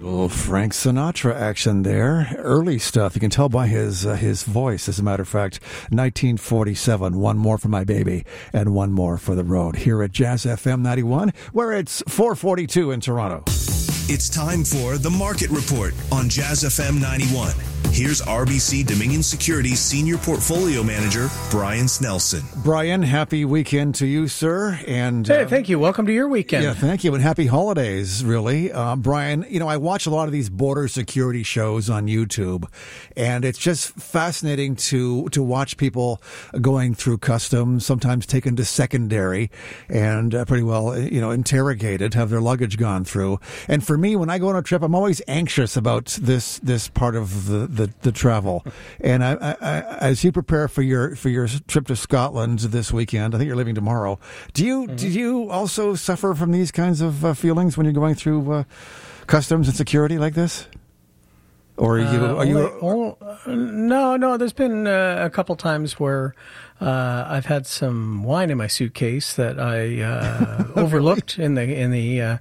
Little Frank Sinatra action there. Early stuff. You can tell by his voice, as a matter of fact. 1947, One More for My Baby and One More for the Road. Here at Jazz FM 91, where it's 4:42 in Toronto. It's time for The Market Report on Jazz FM 91. Here's RBC Dominion Securities Senior Portfolio Manager, Brian Snelson. Brian, happy weekend to you, sir. And hey, thank you. Welcome to your weekend. Yeah, thank you. And happy holidays, really. Brian, I watch a lot of these border security shows on YouTube, and it's just fascinating to watch people going through customs, sometimes taken to secondary and pretty well, interrogated, have their luggage gone through. And for me, when I go on a trip, I'm always anxious about this part of the travel. And I, as you prepare for your trip to Scotland this weekend, I think you're leaving tomorrow. Do you also suffer from these kinds of feelings when you're going through customs and security like this? Or No. There's been a couple times where I've had some wine in my suitcase that I overlooked in the